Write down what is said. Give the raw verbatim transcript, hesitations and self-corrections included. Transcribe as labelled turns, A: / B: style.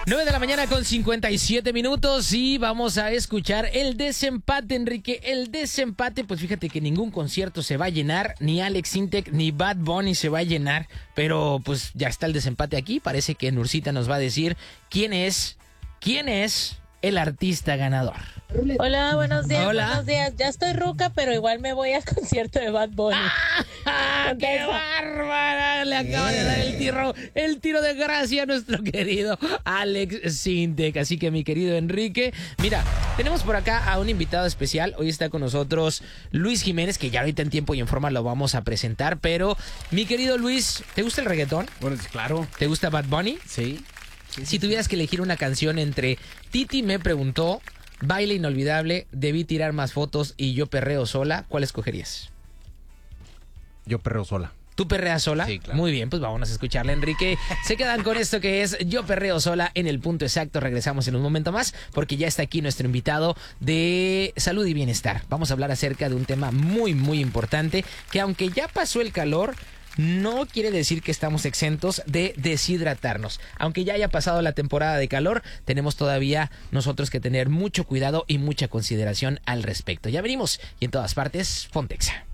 A: nueve de la mañana con cincuenta y siete minutos y vamos a escuchar el desempate, Enrique. El desempate, pues fíjate que ningún concierto se va a llenar, ni Alex Sintek ni Bad Bunny se va a llenar, pero pues ya está el desempate aquí. Parece que Nursita nos va a decir quién es, quién es el artista ganador.
B: Hola, buenos días,
A: Hola.
B: buenos días. Ya estoy ruca, pero igual me voy al concierto de Bad Bunny.
A: ¡Ah, qué bárbara! Le acaba de dar el tiro, el tiro de gracia a nuestro querido Alex Sintek. Así que, mi querido Enrique, mira, tenemos por acá a un invitado especial. Hoy está con nosotros Luis Jiménez, que ya ahorita en tiempo y en forma lo vamos a presentar. Pero, mi querido Luis, ¿te gusta el reggaetón?
C: Bueno, claro.
A: ¿Te gusta Bad Bunny?
C: Sí.
A: Si tuvieras que elegir una canción entre Titi me preguntó, Baile Inolvidable, Debí tirar más fotos y Yo perreo sola, ¿cuál escogerías?
C: Yo perreo sola.
A: ¿Tú perreas sola?
C: Sí, claro.
A: Muy bien, pues vamos a escucharla, Enrique. Se quedan con esto que es Yo perreo sola en el punto exacto. Regresamos en un momento más porque ya está aquí nuestro invitado de salud y bienestar. Vamos a hablar acerca de un tema muy, muy importante que aunque ya pasó el calor, no quiere decir que estamos exentos de deshidratarnos. Aunque ya haya pasado la temporada de calor, tenemos todavía nosotros que tener mucho cuidado y mucha consideración al respecto. Ya venimos y en todas partes, Pontexa.